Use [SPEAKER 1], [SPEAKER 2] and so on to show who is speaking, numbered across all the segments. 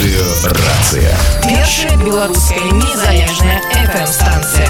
[SPEAKER 1] Радыёрацыя.
[SPEAKER 2] Першая беларуская незалежная FM-станцыя.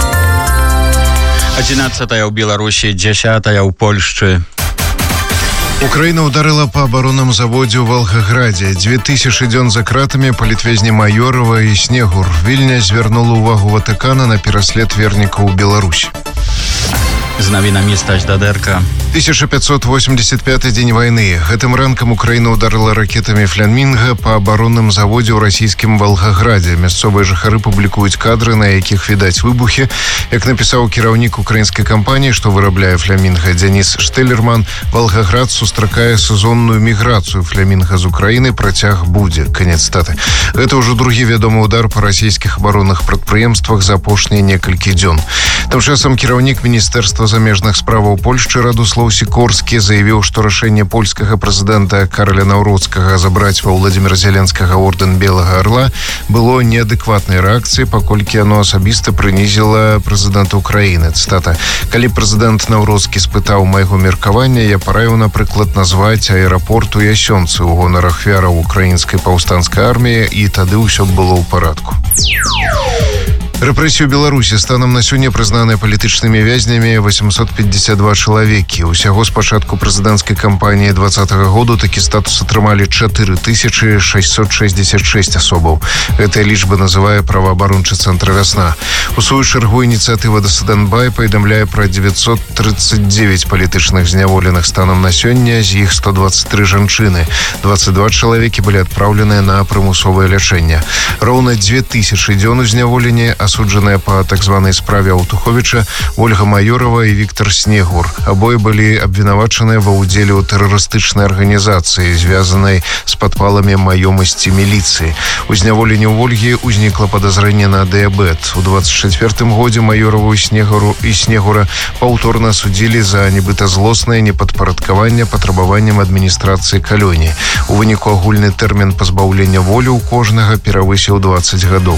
[SPEAKER 3] 11-я ў Беларусі, 10-я ў Польшчы.
[SPEAKER 4] Украина ударила по оборонному заводу в Волгограде. 2000 дзён за кратами по Літвезні Майорова и Снегур. Вільня звернула увагу Ватикана на пераслед вернікаў у Беларусь.
[SPEAKER 3] З навінамі Стась Дадэрка.
[SPEAKER 4] 1585 дзень войны. Гэтым ранкам Украина ударила ракетами «Флямінга» по оборонным заводе ў расійскім Волгограде. Мясцовыя жыхары публікуюць кадры, на якіх відаць выбухі. Як напісаў кіраўнік украінскай кампаніі, што вырабляе «Флямінга» Дзяніс Штэлерман, Волгоград сустракае сезонную міграцыю «Флямінга» з Украіны, працяг будзе. Канец цытаты. Гэта ўжо другі вядомы удар па расійскіх абаронных прадпрыемствах за апошнія некалькі дзён. Тым часам кіраўнік Міністэрства замежных справаў Польшчы Радослаў Сікорскі заявіў, што рашэнне польскага прэзідэнта Караля Наўроцкага забраць ва Владзіміра Зеленскага ордэн Белага Арла было неадэкватнай рэакцыяй, паколькі яно асабіста прынізіла прэзідэнта Украіны. Цытата. «Калі прэзідэнт Наўроцкі спытаў майго меркавання, я параіў, напрыклад, назваць аэрапорт у Ясёнцы ў гонар ахвяраў украінскай паўстанцкай арміі, і тады ўсё было ў парадку». Рэпрэсію Беларусі станам на сёння прызнаныя палітычнымі вязнямі 852 чалавекі. Усяго з пачатку прэзідэнцкай кампаніі 2020 году такі статус атрымалі 4666 асобаў. Гэтая лічба называе праваабарончы цэнтр «Вясна». У сваю чаргу ініцыятыва «Дысідэнтбай» паведамляе пра 939 палітычных зняволеных станам на сёння, з іх 123 жанчыны. 22 чалавекі былі адпраўленыя на прымусовае лячэнне. Роўна 2000 дзён у зняволенні асуджаныя па так званай справе Аўтуховіча Ольга Майорова і Віктор Снегур. Абое былі абвінавачаныя ва ўдзеле ў тэрарыстычнай арганізацыі, звязанай з падпаламі маёмасці міліцыі. У зняволенні ў Ольгі ўзнікла падазрэнне на дыябет. У 24-м годзе Майорову і Снегура паўторна судзілі за нібыта злоснае непадпарадкаванне патрабаванням адміністрацыі калоніі. У выніку агульны тэрмін пазбаўлення волі ў кожнага перавысіў 20 гадоў.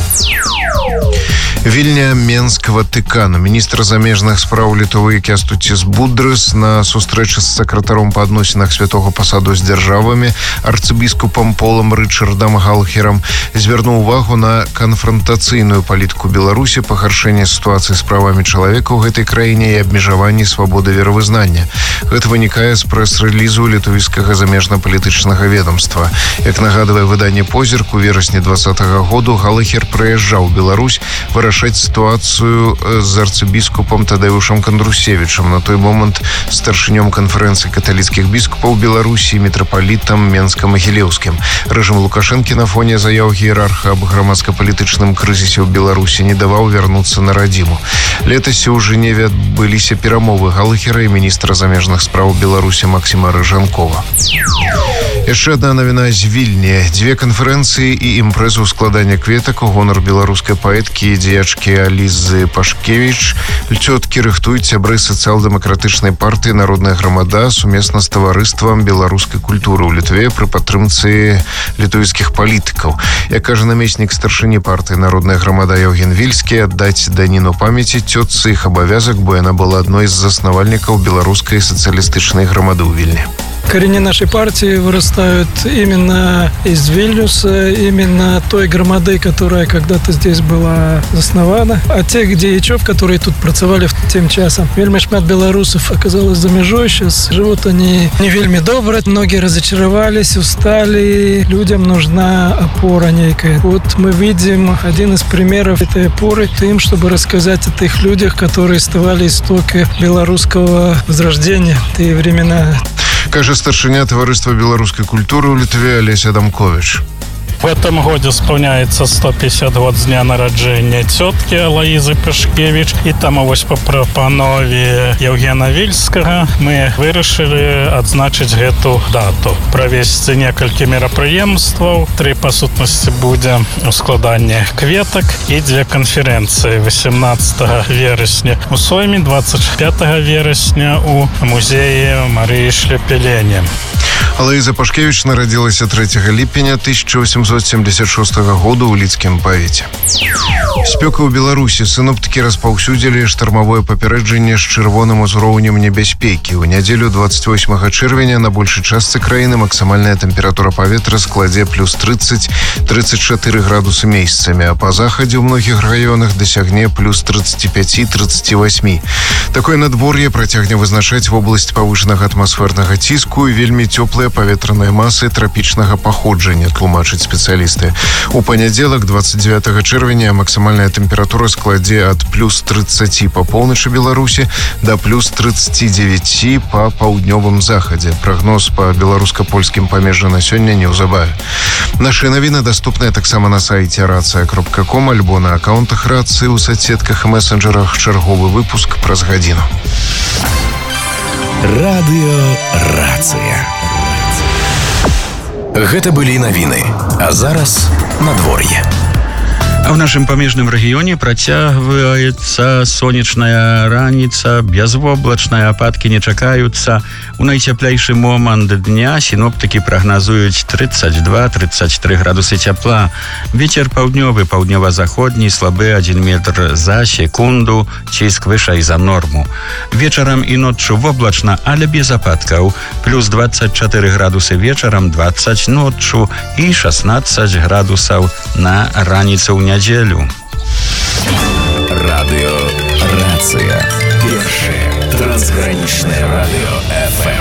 [SPEAKER 4] Вільня, Менск, Ватыкан. Міністр замежных спраў Літвы Кястуціс Будрыс на сустрэчы з сакратаром па адносінах святога пасаду з дзяржавамі арцыбіскупам Полам Рычардам Галхерам звярнуў увагу на канфрантацыйную палітыку Беларусі, пагаршэнне сітуацыі з правамі чалавека ў гэтай краіне і абмежаванні свабоды веравызнання. Гэта вынікае з прэс-рэлізу літвійскага замежна-палітычнага ведомства. Як нагадвае выданне «Позірк», у верасні 2020 году Галхер прыязджаў у Беларусь вырашаць сітуацыю з арцыбіскупам Тадэўшам Кандрусевічам, на той момант старшынём канферэнцыі каталіцкіх біскупаў Беларусі, мітрапалітам Менска-Магілеўскім. Рэжым Лукашэнкі на фоне заяў іерарха аб грамадска-палітычным крызісе ў Беларусі не даваў вярнуцца на радзіму. Летась у Жэневе адбыліся перамовы Галхера і міністра замежных спраў Беларусі Максіма Рыжанкова. Яшчэ адна навіна з Вільні. Дзве канферэнцыі і імпрэзу складання кветак у гонар беларускай паэткі і дзеячкі Алізы Пашкевіч. Цёткі рыхтуюць сябры сацыял-дэмакратычнай партыі «Народная грамада» сумесна з таварыствам беларускай культуры ў Літве пры падтрымцы літоўскіх палітыкаў. Як кажа намеснік старшыні партыі «Народная грамада» Яўген Вільскі, аддаць даніну памяці цётцы іх абавязак, бо яна была адной з заснавальнікаў беларускай сацыялістычнай грамады ў Вільні.
[SPEAKER 5] Корени нашей партии вырастают именно из Вильнюса, именно той громады, которая когда-то здесь была заснована. А тех деячов, которые тут працавали тем часом. Вельми шмат белорусов оказалось за межой. Сейчас живут они не вельми добро. Многие разочаровались, устали. Людям нужна опора некая. Вот мы видим один из примеров этой опоры тем, чтобы рассказать о тех людях, которые ставали истоки белорусского возрождения в те времена.
[SPEAKER 4] Кажа старшыня таварыства беларускай культуры ў Літве Алеся Адамкович.
[SPEAKER 6] В этом году исполняется 150 год с дня народження тетки Алоїзи Пашкевич. І там ось по пропанові Євгена Вільського ми вирішили відзначити гэту дату. Провести некалькі мерапрыемстваў. 3 по сутнасці буде у складанні кветок і 2 конференції. 18 вересня у Соймі, 25 вересня у музеї Марії Шляпелені.
[SPEAKER 4] Алоїза Пашкевич нарадзілася 3 ліпеня 1800 1876 года ў лідскім павеце. Спёка ў Беларусі. Сіноптыкі распаўсюдзілі штармавое папярэджанне з чырвоным узроўнем небяспекі. У нядзелю 28 чэрвеня на большай частцы краіны максімальная тэмпература паветра складзе плюс 30-34 градусы месяцамі, а па захадзе ў многіх раёнах дасягне плюс 35-38. Такое надвор'е працягне вызначаць вобласць павышанага атмасфернага ціску і вельмі цёплыя паветраныя масы трапічнага паходжання, тлумачаць спецыялісты. У панядзелак, 29 чэрвеня, максімальная тэмпература складзе ад плюс 30 па поўначы Беларусі да плюс 39 па паўднёвым захадзе. Прагноз па беларуска-польскім памежжы на сёння неўзабаве. Нашыя навіны даступныя таксама на сайце racja.com альбо на аккаунтах Рацыі ў соцсетках і месенджерах. Чарговы выпуск праз гадзіну.
[SPEAKER 1] Радыё Рацыя. Гэта былі навіны. А зараз надвор'е.
[SPEAKER 3] А ў нашым памежным рэгіёне працягваецца сонечная раніца, бязвоблачныя ападкі не чакаюцца. У найцяплейшы момант дня сіноптыкі прагназуюць 32-33 градусы цяпла. Вецер паўднёвы, паўднёва-заходні, слабы 1 метр за секунду, ціск вышэй за норму. Вечарам і ноччу воблачна, але без ападкаў. Плюс 24 градусы вечарам, 20 ноччу і 16 градусаў на раніцу ў нядзелю.
[SPEAKER 1] Радыё Рацыя. Першае трансгранічнае радыё FM.